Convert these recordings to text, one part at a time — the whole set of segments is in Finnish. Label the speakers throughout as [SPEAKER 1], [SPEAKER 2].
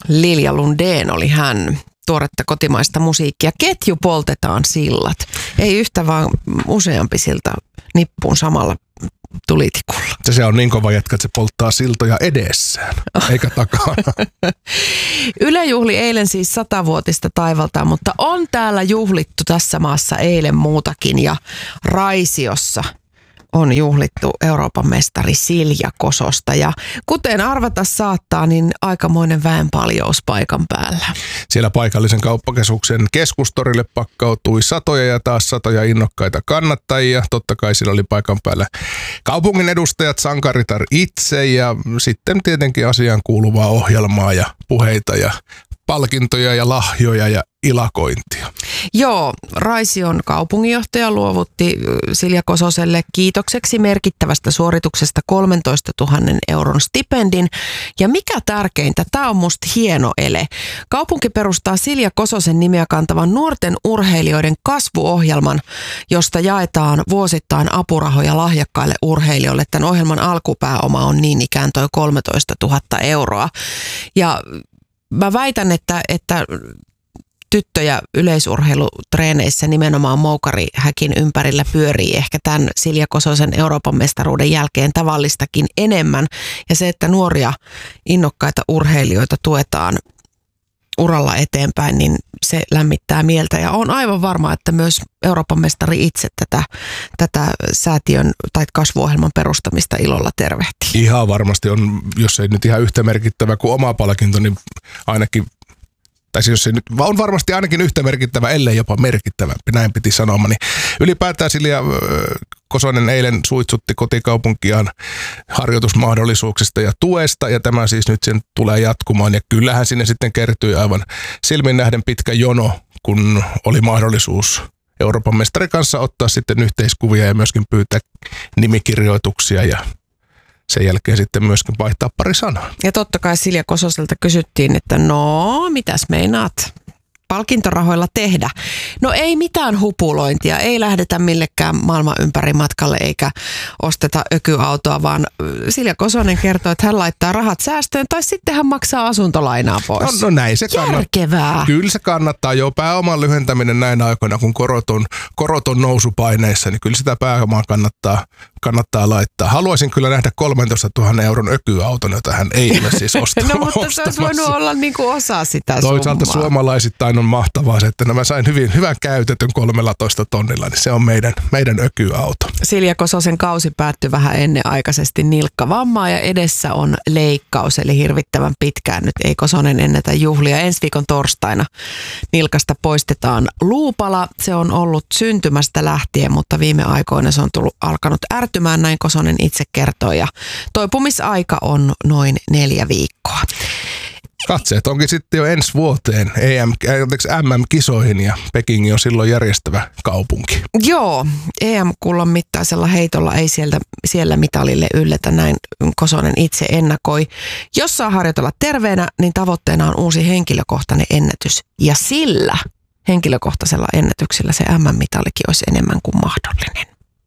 [SPEAKER 1] Lilja Lundén oli hän. Tuoretta kotimaista musiikkia. Ketju poltetaan sillat. Ei yhtä vaan useampi silta nippuun samalla tulitikulla.
[SPEAKER 2] Se on niin kova jätkä, että se polttaa siltoja edessään, eikä takana.
[SPEAKER 1] Yle juhli eilen siis 100-vuotista taivaltaan, mutta on täällä juhlittu tässä maassa eilen muutakin ja Raisiossa on juhlittu Euroopan mestari Silja Kososta ja kuten arvata saattaa, niin aikamoinen väenpaljous paikan päällä.
[SPEAKER 2] Siellä paikallisen kauppakeskuksen keskustorille pakkautui satoja ja taas satoja innokkaita kannattajia. Totta kai siellä oli paikan päällä kaupungin edustajat, sankaritar itse ja sitten tietenkin asiaan kuuluvaa ohjelmaa ja puheita ja palkintoja ja lahjoja ja ilakointia.
[SPEAKER 1] Joo, Raision kaupunginjohtaja luovutti Silja Kososelle kiitokseksi merkittävästä suorituksesta 13 000 euron stipendin. Ja mikä tärkeintä, tämä on musta hieno ele. Kaupunki perustaa Silja Kososen nimeä kantavan nuorten urheilijoiden kasvuohjelman, josta jaetaan vuosittain apurahoja lahjakkaille urheilijoille. Tämän ohjelman alkupääoma on niin ikään toi 13 000 euroa. Ja mä väitän, että tyttöjä yleisurheilutreeneissä nimenomaan moukarihäkin ympärillä pyörii ehkä tämän Silja Kososen Euroopan mestaruuden jälkeen tavallistakin enemmän. Ja se, että nuoria innokkaita urheilijoita tuetaan uralla eteenpäin, niin se lämmittää mieltä. Ja on aivan varma, että myös Euroopan mestari itse tätä säätiön tai kasvuohjelman perustamista ilolla tervehtii.
[SPEAKER 2] Ihan varmasti on, jos ei nyt ihan yhtä merkittävä kuin oma palkinto, niin ainakin tai jos se nyt on varmasti ainakin yhtä merkittävä, ellei jopa merkittävämpi, näin piti sanoa. Niin ylipäätään Silja Kosonen eilen suitsutti kotikaupunkiaan harjoitusmahdollisuuksista ja tuesta, ja tämä siis nyt sen tulee jatkumaan. Ja kyllähän sinne sitten kertyi aivan silmin nähden pitkä jono, kun oli mahdollisuus Euroopan mestarin kanssa ottaa sitten yhteiskuvia ja myöskin pyytää nimikirjoituksia ja sen jälkeen sitten myöskin vaihtaa pari sanaa. Ja
[SPEAKER 1] totta kai Silja Kososelta kysyttiin, että no, mitäs meinaat palkintorahoilla tehdä? No ei mitään hupulointia, ei lähdetä millekään maailman ympäri matkalle eikä osteta ökyautoa, vaan Silja Kosonen kertoo, että hän laittaa rahat säästöön tai sitten hän maksaa asuntolainaa pois.
[SPEAKER 2] No näin se
[SPEAKER 1] kannattaa.
[SPEAKER 2] Kyllä se kannattaa. Jo pääoman lyhentäminen näin aikoina, kun korot on nousupaineissa, niin kyllä sitä pääomaa kannattaa laittaa. Haluaisin kyllä nähdä 13 000 euron ökyauton, jota hän ei ole siis ostamassa.
[SPEAKER 1] No mutta se olisi voinut olla niin kuin osa sitä
[SPEAKER 2] toisaalta
[SPEAKER 1] summaa.
[SPEAKER 2] Suomalaisittain on mahtavaa se, että mä sain hyvän käytetyn 13 tonnilla, niin se on meidän ökyauto.
[SPEAKER 1] Silja Kososen kausi päättyi vähän ennenaikaisesti nilkkavammaa ja edessä on leikkaus, eli hirvittävän pitkään nyt ei Kosonen ennätä juhlia. Ensi viikon torstaina nilkasta poistetaan luupala. Se on ollut syntymästä lähtien, mutta viime aikoina se on alkanut ärtymään, näin Kosonen itse kertoo, ja toipumisaika on noin 4 viikkoa.
[SPEAKER 2] Katseet onkin sitten jo ensi vuoteen MM-kisoihin ja Peking on silloin järjestävä kaupunki.
[SPEAKER 1] Joo, EM-kullan mittaisella heitolla ei siellä mitalille yllätä, näin Kosonen itse ennakoi. Jos saa harjoitella terveenä, niin tavoitteena on uusi henkilökohtainen ennätys. Ja sillä henkilökohtaisella ennätyksellä se MM-mitalikin olisi enemmän kuin mahdollinen.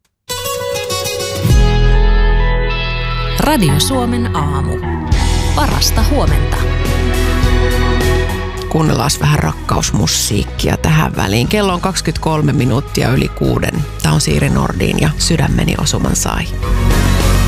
[SPEAKER 3] Radio Suomen aamu. Parasta huomenta.
[SPEAKER 1] Kuunnellaan vähän rakkausmusiikkia tähän väliin. Kello on 23 minuuttia yli 6. Tämä on Siiri Nordin ja Sydämeni osuman sai.